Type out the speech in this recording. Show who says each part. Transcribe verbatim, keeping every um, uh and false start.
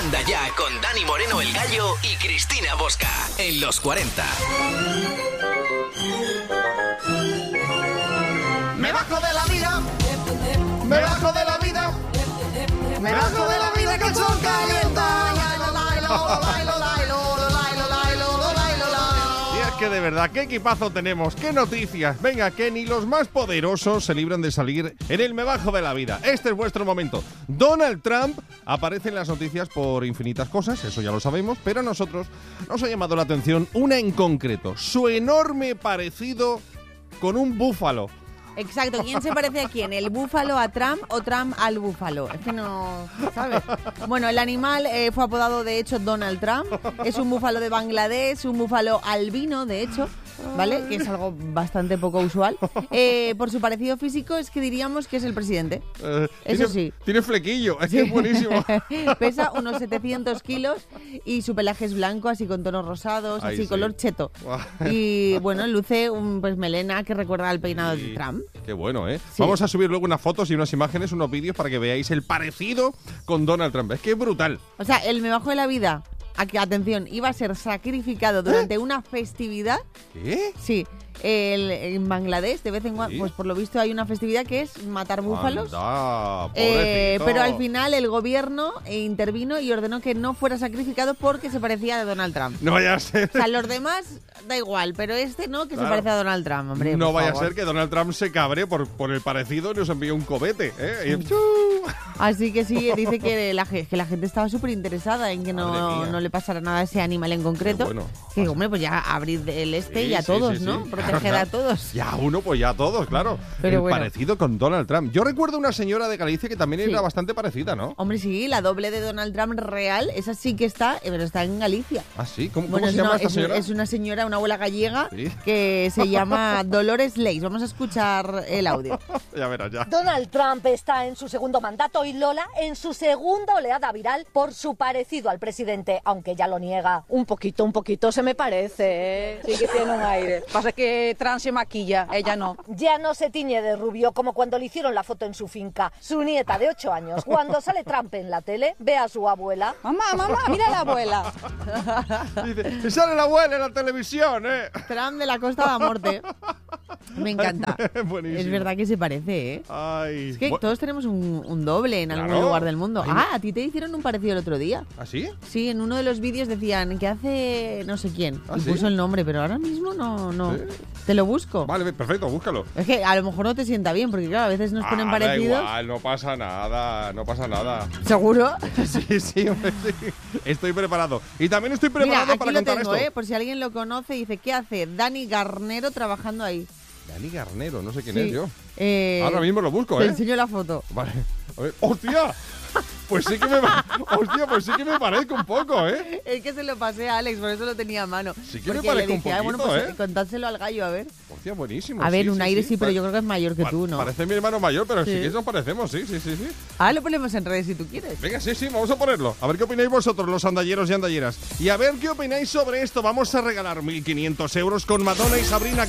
Speaker 1: Anda Ya con Dani Moreno el Gallo y Cristina Bosca en los cuarenta.
Speaker 2: Me bajo de la vida, me bajo de la vida, me bajo de la vida que el sol calienta.
Speaker 3: Y es que de verdad, qué equipazo tenemos, qué noticias. Venga, que ni los más poderosos se libran de salir en el me bajo de la vida. Este es vuestro momento. Donald Trump aparece en las noticias por infinitas cosas, eso ya lo sabemos, pero a nosotros nos ha llamado la atención una en concreto, su enorme parecido con un búfalo.
Speaker 4: Exacto, ¿quién se parece a quién? ¿El búfalo a Trump o Trump al búfalo? Es que no, ¿sabes? Bueno, el animal eh, fue apodado de hecho Donald Trump, es un búfalo de Bangladesh, un búfalo albino de hecho, ¿vale? Que es algo bastante poco usual. Eh, por su parecido físico es que diríamos que es el presidente,
Speaker 3: Eh,
Speaker 4: eso
Speaker 3: tiene,
Speaker 4: sí.
Speaker 3: Tiene flequillo, es que es buenísimo.
Speaker 4: Pesa unos setecientos kilos y su pelaje es blanco, así con tonos rosados,
Speaker 3: Ay,
Speaker 4: así
Speaker 3: sí.
Speaker 4: color cheto. Y bueno, luce un pues melena que recuerda al peinado
Speaker 3: Sí.
Speaker 4: de Trump.
Speaker 3: Qué bueno, ¿eh?
Speaker 4: Sí.
Speaker 3: Vamos a subir luego unas fotos y unas imágenes, unos vídeos para que veáis el parecido con Donald Trump. Es que es brutal.
Speaker 4: O sea, el me bajo de la vida, aquí, atención, iba a ser sacrificado durante una festividad.
Speaker 3: ¿Qué?
Speaker 4: Sí, el- en Bangladesh, de vez en cuando,
Speaker 3: Sí.
Speaker 4: pues por lo visto hay una festividad que es matar búfalos.
Speaker 3: Anda,
Speaker 4: Eh,
Speaker 3: pobrecito.
Speaker 4: pero al final el gobierno eh, intervino y ordenó que no fuera sacrificado porque se parecía a Donald Trump.
Speaker 3: No vaya a ser.
Speaker 4: O sea, los demás da igual, pero este no, que
Speaker 3: Claro.
Speaker 4: se parece a Donald Trump, hombre.
Speaker 3: No
Speaker 4: por
Speaker 3: vaya
Speaker 4: favor.
Speaker 3: a ser que Donald Trump se cabre por, por el parecido y nos envíe un cohete, ¿eh? Y-
Speaker 4: Así que sí, dice que la, ge- que la gente estaba súper interesada en que
Speaker 3: Madre
Speaker 4: no,
Speaker 3: mía.
Speaker 4: no le pasara nada a ese animal en concreto.
Speaker 3: Qué bueno.
Speaker 4: Que hombre, pues ya abrir el este
Speaker 3: Sí,
Speaker 4: y a
Speaker 3: sí,
Speaker 4: todos,
Speaker 3: sí,
Speaker 4: ¿no?
Speaker 3: sí.
Speaker 4: Proteger
Speaker 3: Claro,
Speaker 4: a
Speaker 3: claro.
Speaker 4: todos.
Speaker 3: Ya uno, pues ya a todos, claro.
Speaker 4: Pero
Speaker 3: el
Speaker 4: bueno.
Speaker 3: parecido con Donald Trump. Yo recuerdo una señora de Galicia que también
Speaker 4: Sí.
Speaker 3: era bastante parecida, ¿no?
Speaker 4: Hombre, sí, la doble de Donald Trump real, esa sí que está, eh, pero está en Galicia.
Speaker 3: Ah, sí. ¿Cómo,
Speaker 4: Bueno,
Speaker 3: cómo
Speaker 4: es
Speaker 3: se llama
Speaker 4: una,
Speaker 3: esta
Speaker 4: es,
Speaker 3: señora?
Speaker 4: es una señora, una abuela gallega,
Speaker 3: Sí.
Speaker 4: que se llama Dolores Leis. Vamos a escuchar el audio.
Speaker 3: Ya verás, ya.
Speaker 5: Donald Trump está en su segundo mandato y Lola en su segunda oleada viral por su parecido al presidente, aunque ya lo niega.
Speaker 6: Un poquito, un poquito se me parece, ¿eh? Sí que tiene un aire. Pasa que Trump se maquilla, ella no.
Speaker 5: Ya no se tiñe de rubio como cuando le hicieron la foto en su finca. Su nieta de ocho años, cuando sale Trump en la tele, ve a su abuela.
Speaker 6: Mamá, mamá, mira a la abuela.
Speaker 3: Dice, "Y sale la abuela en la televisión, ¿eh?"
Speaker 4: Trump de la Costa de la Muerte. Me encanta.
Speaker 3: Buenísimo.
Speaker 4: Es verdad que se parece, ¿eh?
Speaker 3: Ay.
Speaker 4: Es que
Speaker 3: Bu-
Speaker 4: todos tenemos un, un doble en algún
Speaker 3: Claro.
Speaker 4: lugar del mundo.
Speaker 3: Ay,
Speaker 4: Ah, a ti te hicieron un parecido el otro día.
Speaker 3: ¿Ah, sí?
Speaker 4: Sí, en uno de los vídeos decían que hace no sé quién.
Speaker 3: ¿Ah,
Speaker 4: y
Speaker 3: sí?
Speaker 4: puso el nombre, pero ahora mismo no, no.
Speaker 3: ¿Sí?
Speaker 4: Te lo busco.
Speaker 3: Vale, perfecto, búscalo.
Speaker 4: Es que a lo mejor no te sienta bien, porque claro, a veces nos ponen
Speaker 3: Ah,
Speaker 4: parecidos.
Speaker 3: Da igual, no pasa nada, no pasa nada.
Speaker 4: ¿Seguro?
Speaker 3: Sí, sí, hombre, sí. Estoy preparado. Y también estoy
Speaker 4: Mira,
Speaker 3: preparado
Speaker 4: aquí
Speaker 3: para
Speaker 4: lo
Speaker 3: contar
Speaker 4: tengo,
Speaker 3: esto.
Speaker 4: ¿eh? Por si alguien lo conoce, dice, ¿qué hace Dani Garnero trabajando ahí?
Speaker 3: Dani Garnero, no sé quién
Speaker 4: Sí.
Speaker 3: es yo.
Speaker 4: Eh,
Speaker 3: Ahora mismo lo busco,
Speaker 4: Te
Speaker 3: ¿eh?
Speaker 4: enseño la foto.
Speaker 3: Vale. A ver. ¡Hostia! Pues sí que me va- Hostia, pues sí que me parezco un poco, ¿eh?
Speaker 4: Es que se lo pasé a Alex, por eso lo tenía a mano.
Speaker 3: Sí que me
Speaker 4: Porque
Speaker 3: parezco
Speaker 4: le
Speaker 3: un
Speaker 4: dije, "Ah, bueno,
Speaker 3: poquito,
Speaker 4: pues
Speaker 3: ¿eh?
Speaker 4: contádselo al gallo, a ver.
Speaker 3: Hostia, buenísimo.
Speaker 4: A ver,
Speaker 3: sí,
Speaker 4: un
Speaker 3: sí,
Speaker 4: aire sí, pero
Speaker 3: Pa-
Speaker 4: yo creo que es mayor que
Speaker 3: pa-
Speaker 4: tú, ¿no?
Speaker 3: Parece mi hermano mayor, pero sí,
Speaker 4: Sí.
Speaker 3: que nos parecemos, sí, sí, sí, sí.
Speaker 4: Ah, lo ponemos en redes si tú quieres.
Speaker 3: Venga, sí, sí, vamos a ponerlo. A ver qué opináis vosotros, los andalleros y andalleras. Y a ver qué opináis sobre esto. Vamos a regalar mil quinientos euros con Madonna y Sabrina